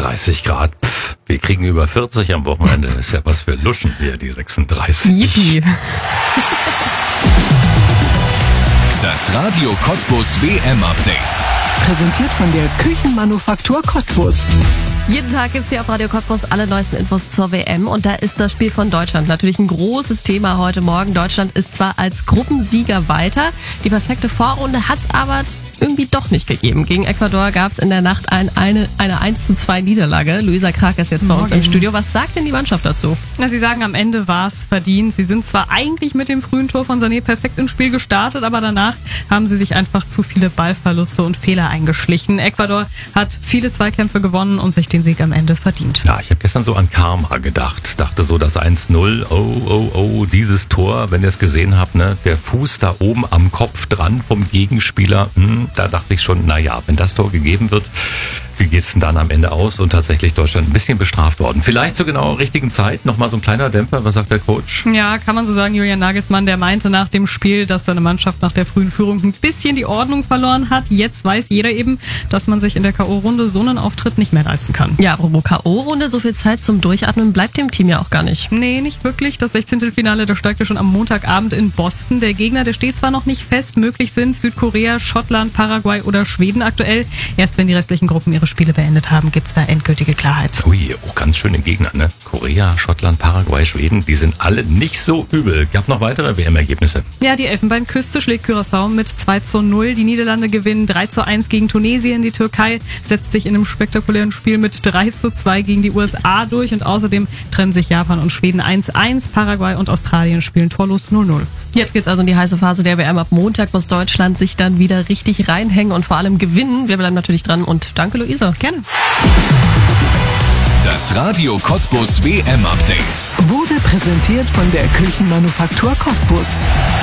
36 Grad. Wir kriegen über 40 am Wochenende. Ist ja was für Luschen hier, die 36. Yippie. Das Radio Cottbus WM-Update. Präsentiert von der Küchenmanufaktur Cottbus. Jeden Tag gibt's hier auf Radio Cottbus alle neuesten Infos zur WM und da ist das Spiel von Deutschland natürlich ein großes Thema heute Morgen. Deutschland ist zwar als Gruppensieger weiter, die perfekte Vorrunde hat's aber irgendwie doch nicht gegeben. Gegen Ecuador gab's in der Nacht eine 1:2 Niederlage. Luisa Krake ist jetzt bei uns im Studio. Was sagt denn die Mannschaft dazu? Na, sie sagen, am Ende war's verdient. Sie sind zwar eigentlich mit dem frühen Tor von Sané perfekt ins Spiel gestartet, aber danach haben sie sich einfach zu viele Ballverluste und Fehler eingeschlichen. Ecuador hat viele Zweikämpfe gewonnen und sich den Sieg am Ende verdient. Ja, ich habe gestern so an Karma gedacht. Dachte so, das 1:0, oh, dieses Tor, wenn ihr es gesehen habt, ne, der Fuß da oben am Kopf dran vom Gegenspieler, da dachte ich schon, naja, wenn das Tor gegeben wird, wie geht's denn dann am Ende aus? Und tatsächlich Deutschland ein bisschen bestraft worden. Vielleicht zur genau richtigen Zeit. Nochmal so ein kleiner Dämpfer. Was sagt der Coach? Ja, kann man so sagen. Julian Nagelsmann, der meinte nach dem Spiel, dass seine Mannschaft nach der frühen Führung ein bisschen die Ordnung verloren hat. Jetzt weiß jeder eben, dass man sich in der K.O.-Runde so einen Auftritt nicht mehr leisten kann. Ja, apropos K.O.-Runde, so viel Zeit zum Durchatmen bleibt dem Team ja auch gar nicht. Nee, nicht wirklich. Das 16. Finale, das steigt ja schon am Montagabend in Boston. Der Gegner, der steht zwar noch nicht fest. Möglich sind Südkorea, Schottland, Paraguay oder Schweden aktuell. Erst wenn die restlichen Gruppen ihre Spiele beendet haben, gibt's da endgültige Klarheit. Ui, auch ganz schöne Gegner, ne? Korea, Schottland, Paraguay, Schweden, die sind alle nicht so übel. Gab noch weitere WM-Ergebnisse? Ja, die Elfenbeinküste schlägt Curaçao mit 2:0. Die Niederlande gewinnen 3:1 gegen Tunesien. Die Türkei setzt sich in einem spektakulären Spiel mit 3:2 gegen die USA durch. Und außerdem trennen sich Japan und Schweden 1:1. Paraguay und Australien spielen torlos 0:0. Jetzt geht's also in die heiße Phase der WM. Ab Montag muss Deutschland sich dann wieder richtig reinhängen und vor allem gewinnen. Wir bleiben natürlich dran und danke, Luisa. Gerne. Das Radio Cottbus WM-Update Wurde präsentiert von der Küchenmanufaktur Cottbus.